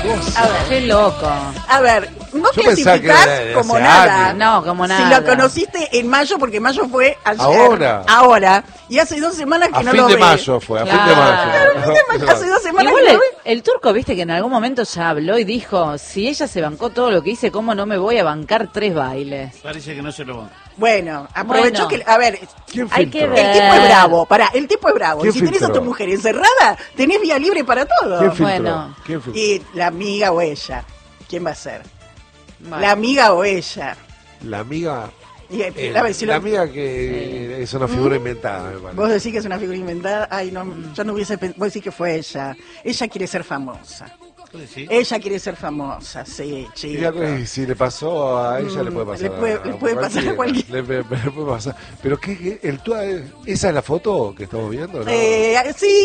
A ver, Qué loco. a ver, no Yo pensaba que clasificás era de como hace nada. años. No, como nada. Si lo conociste en mayo, porque mayo fue ayer. Ahora. Ahora. Y hace 2 semanas que A no fin lo de ves. mayo fue, a fin de Claro. mayo. Hace 2 semanas Igual que no lo ves. el turco, viste que en algún momento ya habló y dijo, si ella se bancó todo lo que hice, ¿cómo no me voy a bancar 3 bailes? Parece que no se lo van. Bueno, aprovechó Bueno. que... A ver, ¿Quién Hay filtró? que ver. el tipo es bravo. Pará, el tipo es bravo. Y ¿Quién si tenés a tu filtró? mujer encerrada, tenés vía libre para todo. ¿Quién filtró? Bueno. ¿Quién filtró? Y la amiga o ella. ¿Quién va a ser? Bueno. La amiga o ella. La amiga... Y, a ver, si la lo- amiga que es una figura inventada, me parece. Vos decís que es una figura inventada. Ay, no, yo no hubiese pensado. Vos decís que fue ella. Ella quiere ser famosa. ¿Sí? Ella quiere ser famosa, sí, Y chico. si le pasó a ella, le puede pasar le puede pasar a cualquiera. Le puede pasar. Pero ¿esa es la foto que estamos viendo? ¿No? Sí,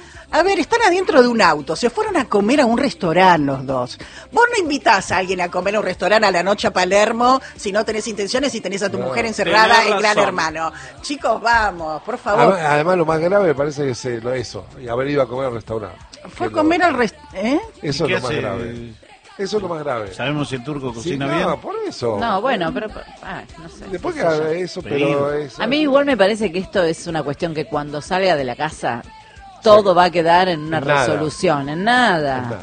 están adentro de un auto. Se fueron a comer a un restaurante los dos. Vos no invitás a alguien a comer a un restaurante a la noche a Palermo si no tenés intenciones y tenés a tu No. mujer encerrada Tenés en Gran razón. Hermano. Chicos, vamos, por favor. Además, lo más grave me parece que es eso, y haber ido a comer al restaurante. Fue a comer al restaurante. Eso ¿Y es qué lo más hace? grave. Eso es lo más grave. ¿Sabemos si el turco Sí, cocina no, bien? por eso. No, bueno, pero no sé. Después qué que sé yo. haga eso, pero Peligro. eso... A mí igual me parece que esto es una cuestión que cuando salga de la casa todo va a quedar en una En nada. resolución, en nada. Nada.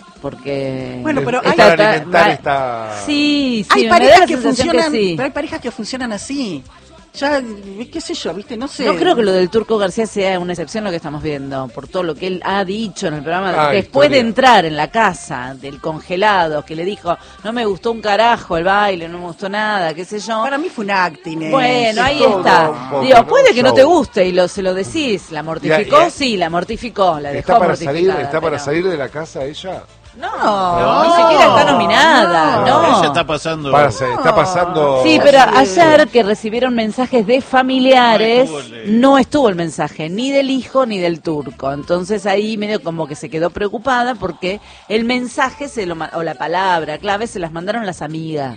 Porque Bueno, pero Es hay- para alimentar esta... Sí, Hay me da parejas la que sensación funcionan, que sí. pero hay parejas que funcionan así. Ya, qué sé yo, viste, no sé. No creo que lo del Turco García sea una excepción lo que estamos viendo, por todo lo que él ha dicho en el programa. Después de historia. entrar en la casa del congelado, que le dijo, no me gustó un carajo el baile, no me gustó nada, qué sé yo. Para mí fue un acting. Bueno, ahí todo está. un poco, Digo, ¿no? puede que no Show. te guste y se lo decís. ¿La mortificó? Y- y- Sí, la mortificó. La dejó ¿Está para salir, mortificada, está para pero- salir de la casa ella? No, No, ni siquiera está nominada, no. Ella está pasando. Está pasando... Sí, pero ayer que recibieron mensajes de familiares, no estuvo el mensaje ni del hijo ni del turco. Entonces ahí medio como que se quedó preocupada porque el mensaje o la palabra clave se las mandaron las amigas.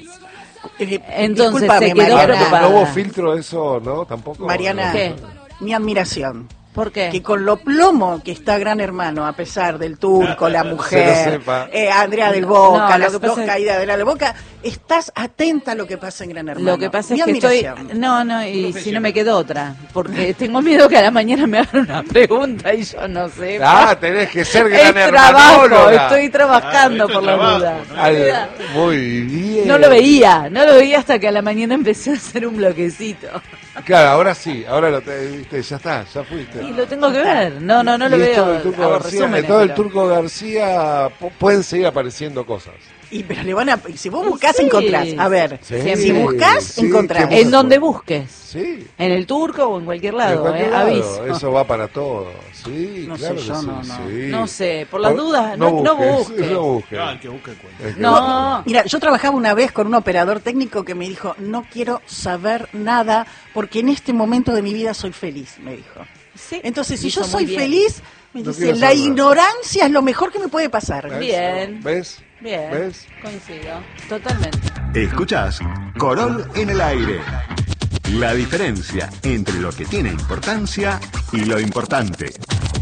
Entonces discúlpame, se quedó Ah, preocupada. no hubo filtro de eso, ¿no? Tampoco. Mariana, ¿Qué? mi admiración. ¿Por qué? Que con lo plomo que está Gran Hermano, a pesar del turco, la mujer, sepa. Andrea del Boca, No, lo las que dos pasa es- caídas de Andrea del Boca, estás atenta a lo que pasa en Gran Hermano. Lo que pasa Mi es que estoy... admiración. No, y si no me quedó otra. Porque tengo miedo que a la mañana me hagan una pregunta y yo no sé. Ah, tenés que ser Es gran trabajo, hermanóloga. estoy trabajando Ah, esto por es la trabajo, duda. ¿no? Muy bien. No lo veía hasta que a la mañana empecé a hacer un bloquecito. Claro, ahora sí, ahora viste, ya está, ya fuiste. Y lo tengo que ver. No lo Y esto veo. del Turco Hago García, resúmenes, todo el pero- Turco García pueden seguir apareciendo cosas. Pero le van a, si vos buscás, Sí. encontrás. A ver, Siempre. si buscás, Sí, encontrás. ¿qué En donde busques. Sí. En el turco o en cualquier lado, En cualquier lado, aviso. eso va para todo. Sí, No sé, claro que yo sí, no. sí. No sé, por las dudas, no busques. busques. No busques. Ah, que busque cuenta. Es que- No. Mira, yo trabajaba una vez con un operador técnico que me dijo, no quiero saber nada porque en este momento de mi vida soy feliz, me dijo. Sí, Entonces, si hizo yo muy soy bien. feliz, me No dice, quiero la saber nada". ignorancia es lo mejor que me puede pasar. ¿Ves? Bien. ¿Ves? Bien, ¿Ves? coincido, totalmente. Escuchás Corol en el aire. La diferencia entre lo que tiene importancia y lo importante.